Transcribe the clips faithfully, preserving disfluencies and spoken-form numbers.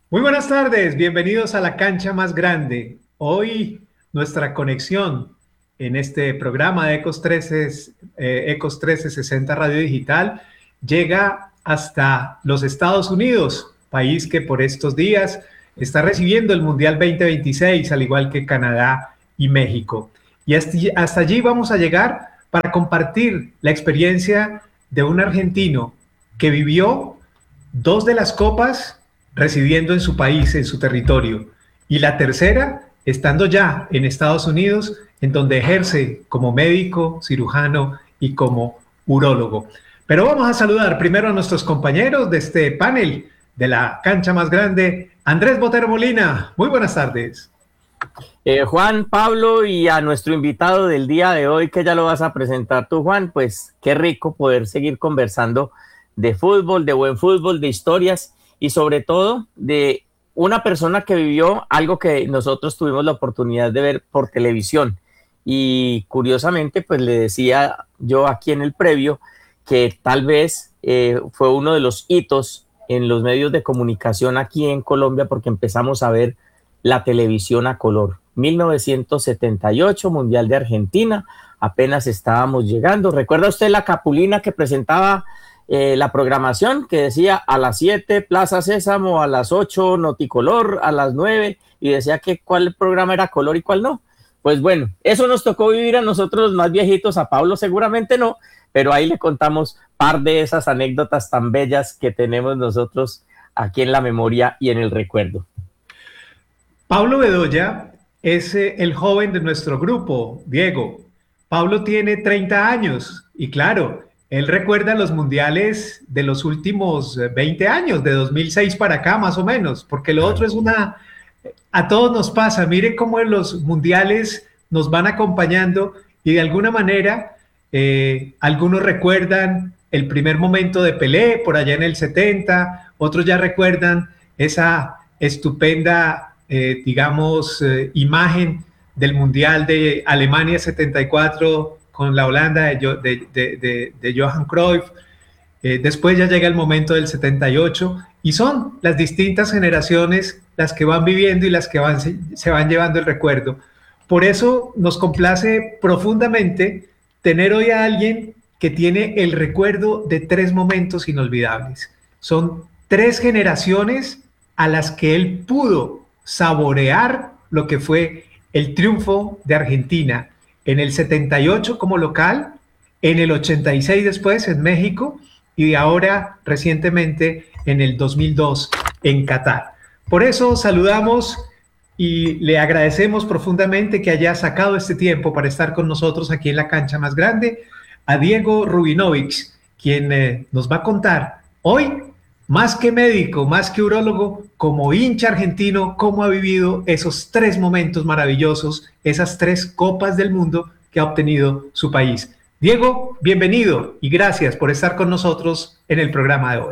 Muy buenas tardes, bienvenidos a la cancha más grande. Hoy nuestra conexión en este programa de Ecos trece, eh, Ecos trece sesenta Radio Digital llega hasta los Estados Unidos, país que por estos días está recibiendo el Mundial veinte veintiséis, al igual que Canadá y México. Y hasta, hasta allí vamos a llegar para compartir la experiencia de un argentino que vivió dos de las copas residiendo en su país, en su territorio, y la tercera estando ya en Estados Unidos, en donde ejerce como médico, cirujano y como urólogo. Pero vamos a saludar primero a nuestros compañeros de este panel de la cancha más grande. Andrés Botero Molina, muy buenas tardes. Eh, Juan, Pablo, y a nuestro invitado del día de hoy, que ya lo vas a presentar tú, Juan, pues qué rico poder seguir conversando de fútbol, de buen fútbol, de historias y sobre todo de una persona que vivió algo que nosotros tuvimos la oportunidad de ver por televisión. Y curiosamente, pues le decía yo aquí en el previo que tal vez eh, fue uno de los hitos en los medios de comunicación aquí en Colombia, porque empezamos a ver la televisión a color. mil novecientos setenta y ocho, Mundial de Argentina, apenas estábamos llegando. ¿Recuerda usted la capulina que presentaba eh, la programación, que decía a las siete Plaza Sésamo, a las ocho Noticolor, a las nueve, y decía que cuál programa era color y cuál no? Pues bueno, eso nos tocó vivir a nosotros los más viejitos, a Pablo seguramente no, pero ahí le contamos par de esas anécdotas tan bellas que tenemos nosotros aquí en la memoria y en el recuerdo. Pablo Bedoya es eh, el joven de nuestro grupo, Diego. Pablo tiene treinta años y claro, él recuerda los mundiales de los últimos veinte años, de dos mil seis para acá más o menos, porque lo otro es una... A todos nos pasa, miren cómo en los mundiales nos van acompañando y de alguna manera eh, algunos recuerdan el primer momento de Pelé por allá en el setenta, otros ya recuerdan esa estupenda eh, digamos, eh, imagen del Mundial de Alemania setenta y cuatro con la Holanda de, de, de, de, de Johan Cruyff. Eh, después ya llega el momento del setenta y ocho y son las distintas generaciones las que van viviendo y las que van, se, se van llevando el recuerdo. Por eso nos complace profundamente tener hoy a alguien que tiene el recuerdo de tres momentos inolvidables. Son tres generaciones a las que él pudo saborear lo que fue el triunfo de Argentina en el setenta y ocho como local, en el ochenta y seis después en México y de ahora recientemente en el dos mil dos en Qatar. Por eso saludamos y le agradecemos profundamente que haya sacado este tiempo para estar con nosotros aquí en la cancha más grande a Diego Rubinovich, quien eh, nos va a contar hoy, más que médico, más que urólogo, como hincha argentino, cómo ha vivido esos tres momentos maravillosos, esas tres copas del mundo que ha obtenido su país. Diego, bienvenido y gracias por estar con nosotros en el programa de hoy.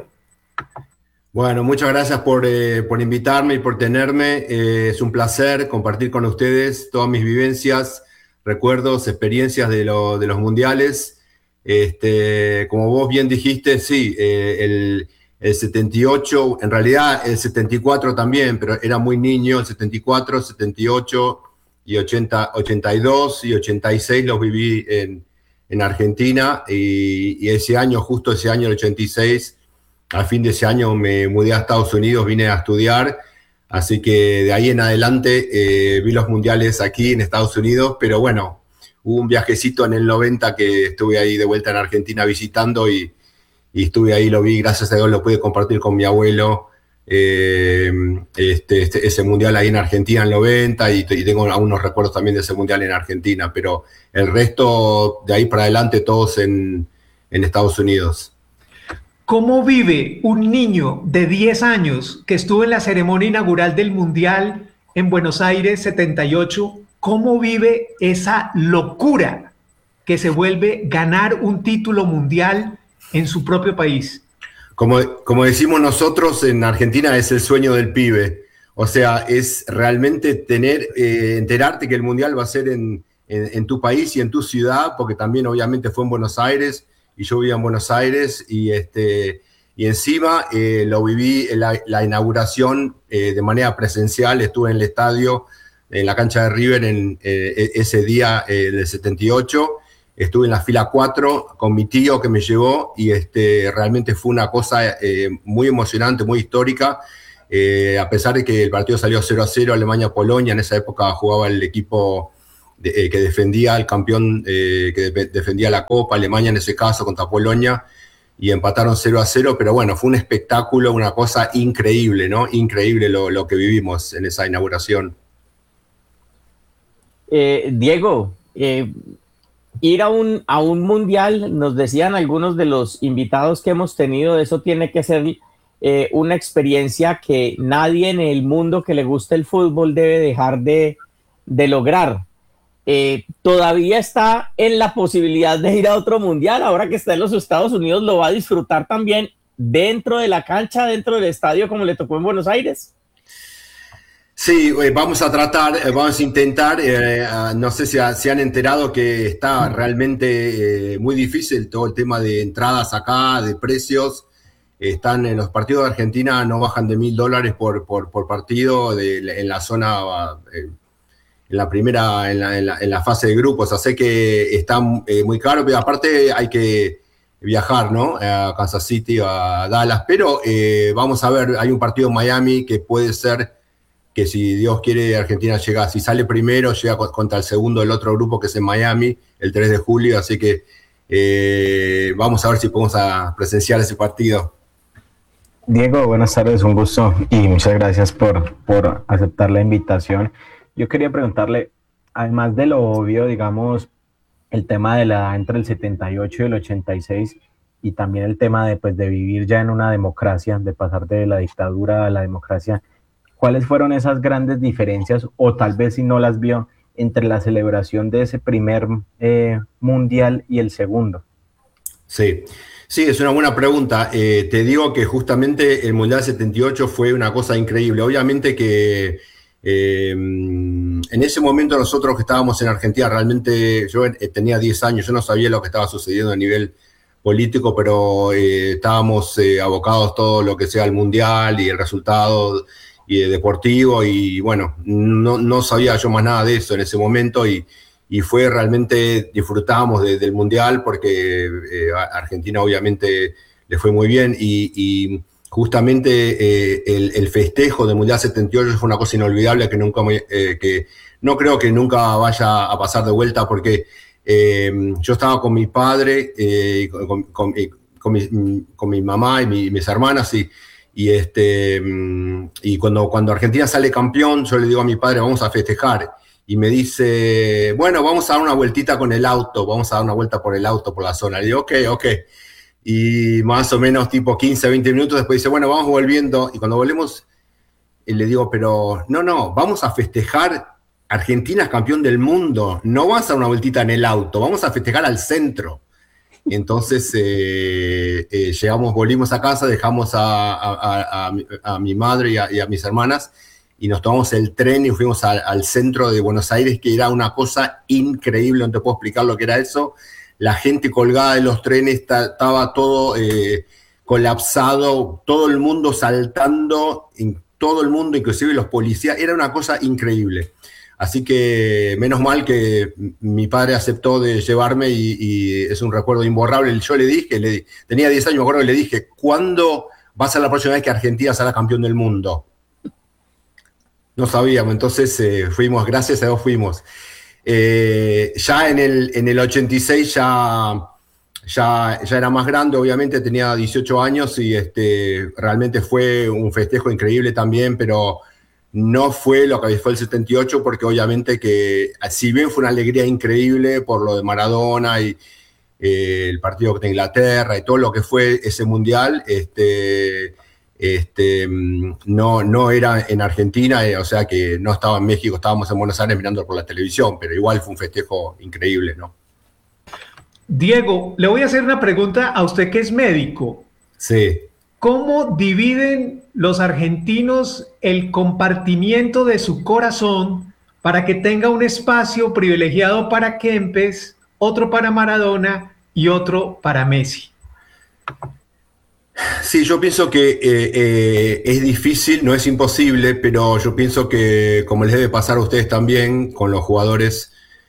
Bueno, muchas gracias por, eh, por invitarme y por tenerme. Eh, es un placer compartir con ustedes todas mis vivencias, recuerdos, experiencias de, lo, de los mundiales. Este, como vos bien dijiste, sí, eh, el, el setenta y ocho, en realidad el setenta y cuatro también, pero era muy niño, el setenta y cuatro, setenta y ocho y ochenta, ochenta y dos y ochenta y seis los viví en, en Argentina y, y ese año, justo ese año, el ochenta y seis, al fin de ese año me mudé a Estados Unidos, vine a estudiar, así que de ahí en adelante eh, vi los mundiales aquí en Estados Unidos, pero bueno, hubo un viajecito en el noventa que estuve ahí de vuelta en Argentina visitando y, y estuve ahí, lo vi, gracias a Dios lo pude compartir con mi abuelo, eh, este, este, ese mundial ahí en Argentina en el noventa y, y tengo algunos recuerdos también de ese mundial en Argentina, pero el resto de ahí para adelante todos en, en Estados Unidos. ¿Cómo vive un niño de diez años que estuvo en la ceremonia inaugural del Mundial en Buenos Aires setenta y ocho? ¿Cómo vive esa locura que se vuelve ganar un título mundial en su propio país? Como, como decimos nosotros en Argentina, es el sueño del pibe. O sea, es realmente tener, eh, enterarte que el Mundial va a ser en, en, en tu país y en tu ciudad, porque también obviamente fue en Buenos Aires, y yo vivía en Buenos Aires, y, este, y encima eh, lo viví en la, la inauguración eh, de manera presencial, estuve en el estadio, en la cancha de River en eh, ese día eh, del setenta y ocho, estuve en la fila cuatro con mi tío que me llevó y este, realmente fue una cosa eh, muy emocionante, muy histórica, eh, a pesar de que el partido salió cero a cero, Alemania-Polonia, en esa época jugaba el equipo de, eh, que defendía al campeón, eh, que de, defendía la Copa, Alemania en ese caso contra Polonia, y empataron cero a cero, pero bueno, fue un espectáculo, una cosa increíble, ¿no? Increíble lo, lo que vivimos en esa inauguración. Eh, Diego, eh, ir a un, a un mundial, nos decían algunos de los invitados que hemos tenido, eso tiene que ser eh, una experiencia que nadie en el mundo que le guste el fútbol debe dejar de, de lograr. Eh, todavía está en la posibilidad de ir a otro mundial, ahora que está en los Estados Unidos, ¿lo va a disfrutar también dentro de la cancha, dentro del estadio, como le tocó en Buenos Aires? Sí, vamos a tratar, vamos a intentar, eh, no sé si se han enterado que está realmente eh, muy difícil todo el tema de entradas acá, de precios. Están en los partidos de Argentina, no bajan de mil dólares por, por, por partido de, en la zona... Eh, en la primera, en la, en la, en la fase de grupos, o sea, sé que está eh, muy caro, pero aparte hay que viajar, ¿no? A Kansas City o a Dallas, pero eh, vamos a ver, hay un partido en Miami que puede ser que si Dios quiere Argentina llega, si sale primero, llega contra el segundo del otro grupo que es en Miami, el tres de julio, así que eh, vamos a ver si podemos a presenciar ese partido. Diego, buenas tardes, un gusto y muchas gracias por, por aceptar la invitación. Yo quería preguntarle, además de lo obvio, digamos, el tema de la edad entre el setenta y ocho y el ochenta y seis, y también el tema de, pues, de vivir ya en una democracia, de pasar de la dictadura a la democracia, ¿cuáles fueron esas grandes diferencias, o tal vez si no las vio, entre la celebración de ese primer eh, mundial y el segundo? Sí, sí, es una buena pregunta. Eh, te digo que justamente el Mundial setenta y ocho fue una cosa increíble. Obviamente que Eh, en ese momento nosotros que estábamos en Argentina, realmente yo eh, tenía diez años, yo no sabía lo que estaba sucediendo a nivel político, pero eh, estábamos eh, abocados todo lo que sea el Mundial y el resultado y el deportivo, y bueno, no, no sabía yo más nada de eso en ese momento, y, y fue realmente, disfrutábamos de, del Mundial porque eh, Argentina obviamente le fue muy bien, y, y justamente eh, el, el festejo del Mundial setenta y ocho fue una cosa inolvidable que, nunca, eh, que no creo que nunca vaya a pasar de vuelta, porque eh, yo estaba con mi padre, eh, con, con, con, mi, con mi mamá y mi, mis hermanas, y, y, este, y cuando, cuando Argentina sale campeón, yo le digo a mi padre, vamos a festejar. Y me dice, bueno, vamos a dar una vueltita con el auto, vamos a dar una vuelta por el auto, por la zona. Le digo, ok, ok. Y más o menos tipo quince, veinte minutos después dice, bueno, vamos volviendo. Y cuando volvemos, le digo, pero no, no, vamos a festejar, Argentina es campeón del mundo, no vas a dar una vueltita en el auto, vamos a festejar al centro. Y entonces eh, eh, llegamos, volvimos a casa, dejamos a, a, a, a, a mi madre y a, y a mis hermanas, y nos tomamos el tren y fuimos a, al centro de Buenos Aires, que era una cosa increíble, no te puedo explicar lo que era eso. La gente colgada de los trenes, estaba todo eh, colapsado, todo el mundo saltando, en todo el mundo, inclusive los policías, era una cosa increíble. Así que menos mal que mi padre aceptó de llevarme, y, y es un recuerdo imborrable. Yo le dije, le, tenía diez años, me acuerdo que le dije, ¿cuándo va a ser la próxima vez que Argentina será campeón del mundo? No sabíamos, entonces eh, fuimos, gracias a Dios fuimos. Eh, ya en el, en el ochenta y seis ya, ya, ya era más grande, obviamente tenía dieciocho años, y este, realmente fue un festejo increíble también, pero no fue lo que fue el setenta y ocho, porque obviamente que, si bien fue una alegría increíble por lo de Maradona y eh, el partido de Inglaterra y todo lo que fue ese mundial, este, este, no, no era en Argentina, eh, o sea que no estaba en México, estábamos en Buenos Aires mirando por la televisión, pero igual fue un festejo increíble, ¿no? Diego, le voy a hacer una pregunta a usted que es médico. Sí. ¿Cómo dividen los argentinos el compartimiento de su corazón para que tenga un espacio privilegiado para Kempes, otro para Maradona y otro para Messi? Sí, yo pienso que eh, eh, es difícil, no es imposible, pero yo pienso que, como les debe pasar a ustedes también, con los jugadores,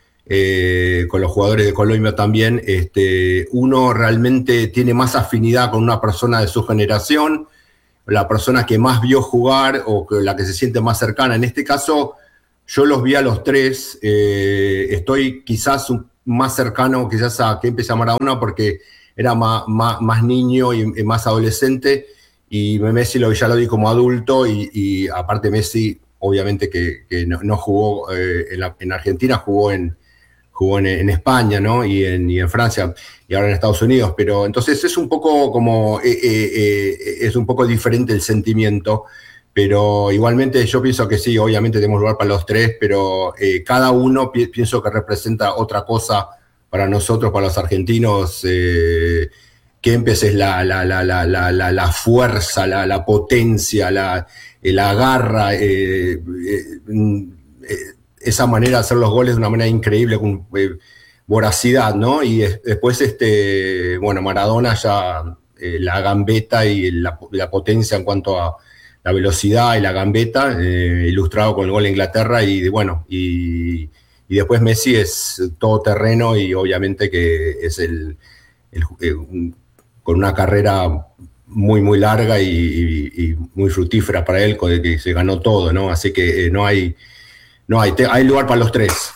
eh, con los jugadores de Colombia también, este, uno realmente tiene más afinidad con una persona de su generación, la persona que más vio jugar o que, la que se siente más cercana. En este caso, yo los vi a los tres, eh, estoy quizás un, más cercano quizás a Kempes y a Maradona porque era más, más, más niño y, y más adolescente, y Messi lo, ya lo vi como adulto, y, y aparte Messi, obviamente que, que no, no jugó eh, en, la, en Argentina, jugó en, jugó en, en España, ¿no? Y en, y en Francia, y ahora en Estados Unidos, pero entonces es un poco como, eh, eh, eh, es un poco diferente el sentimiento, pero igualmente yo pienso que sí, obviamente tenemos lugar para los tres, pero eh, cada uno pi pienso que representa otra cosa para nosotros, para los argentinos. eh, Kempes es la, la, la, la, la, la, la fuerza, la, la potencia, la, la garra, eh, eh, eh, esa manera de hacer los goles de una manera increíble, con eh, voracidad, ¿no? Y es, después, este, bueno, Maradona ya eh, la gambeta y la, la potencia en cuanto a la velocidad y la gambeta, eh, ilustrado con el gol de Inglaterra, y bueno, y... Y después Messi es todo terreno y obviamente que es el, el, el un, con una carrera muy, muy larga y, y, y muy fructífera para él, con el que se ganó todo, ¿no? Así que eh, no hay, no hay, te, hay lugar para los tres.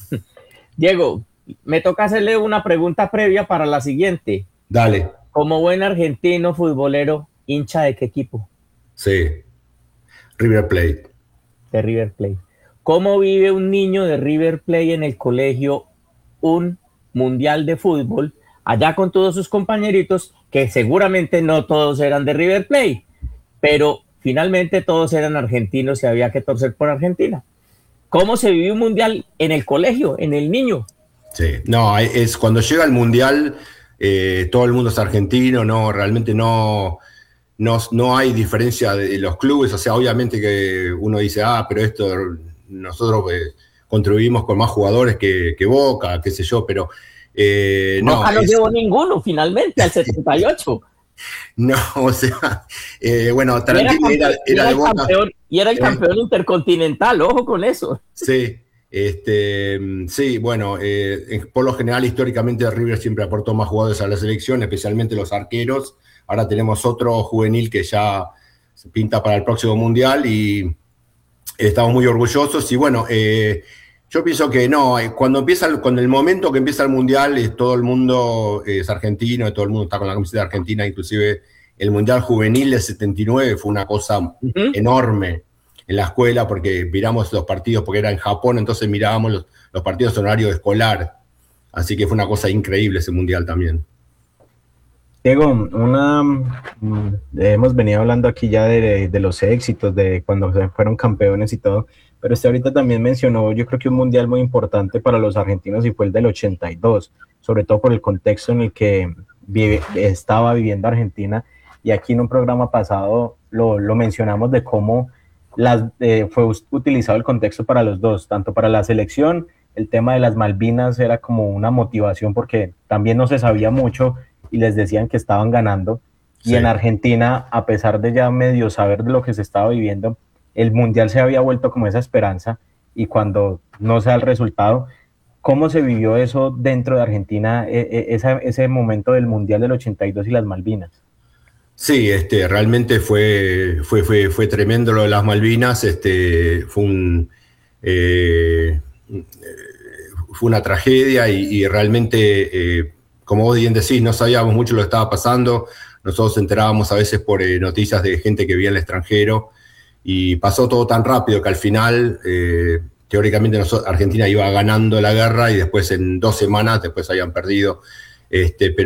Diego, me toca hacerle una pregunta previa para la siguiente. Dale. Como buen argentino futbolero, ¿hincha de qué equipo? Sí, River Plate. De River Plate. ¿Cómo vive un niño de River Plate en el colegio un mundial de fútbol allá con todos sus compañeritos, que seguramente no todos eran de River Plate, pero finalmente todos eran argentinos y había que torcer por Argentina? ¿Cómo se vive un mundial en el colegio, en el niño? Sí, no, es cuando llega el mundial, eh, todo el mundo es argentino, no, realmente no... No, no hay diferencia de los clubes, o sea, obviamente que uno dice, ah, pero esto... nosotros eh, contribuimos con más jugadores que, que Boca, qué sé yo, pero eh, no. Boca no es, llevó ninguno finalmente al setenta y ocho. No, o sea, eh, bueno, Tarantino era, era, era, era de Boca. Campeón, y era el campeón eh, intercontinental, ojo con eso. Sí, este, sí, bueno, eh, por lo general, históricamente River siempre aportó más jugadores a la selección, especialmente los arqueros. Ahora tenemos otro juvenil que ya se pinta para el próximo mundial y estamos muy orgullosos. Y bueno, eh, yo pienso que no, cuando empieza, el, cuando el momento que empieza el mundial, eh, todo el mundo es argentino, todo el mundo está con la camiseta de Argentina, inclusive el mundial juvenil del setenta y nueve fue una cosa uh-huh. enorme en la escuela, porque miramos los partidos, porque era en Japón, entonces mirábamos los, los partidos en horario escolar, así que fue una cosa increíble ese mundial también. Diego, una, hemos venido hablando aquí ya de, de los éxitos, de cuando fueron campeones y todo, pero usted ahorita también mencionó, yo creo que un mundial muy importante para los argentinos y fue el del ochenta y dos, sobre todo por el contexto en el que vive, estaba viviendo Argentina, y aquí en un programa pasado lo, lo mencionamos de cómo las, eh, fue utilizado el contexto para los dos, tanto para la selección, el tema de las Malvinas era como una motivación porque también no se sabía mucho, y les decían que estaban ganando, sí. Y en Argentina, a pesar de ya medio saber de lo que se estaba viviendo, el mundial se había vuelto como esa esperanza, y cuando no se da el resultado, ¿cómo se vivió eso dentro de Argentina, ese, ese momento del mundial del ochenta y dos y las Malvinas? Sí, este, realmente fue, fue, fue, fue tremendo lo de las Malvinas, este, fue, un, eh, fue una tragedia y, y realmente... Eh, como vos bien decís, no sabíamos mucho lo que estaba pasando, nosotros enterábamos a veces por eh, noticias de gente que vivía en el extranjero, y pasó todo tan rápido que al final, eh, teóricamente nosotros, Argentina iba ganando la guerra, y después en dos semanas, después habían perdido, este, pero